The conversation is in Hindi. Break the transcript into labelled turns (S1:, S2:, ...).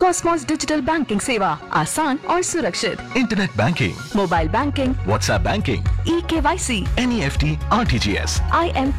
S1: कॉस्मोस डिजिटल बैंकिंग सेवा आसान और सुरक्षित।
S2: Internet banking,
S1: mobile banking,
S2: WhatsApp banking,
S1: eKYC,
S2: NEFT, RTGS,
S1: IM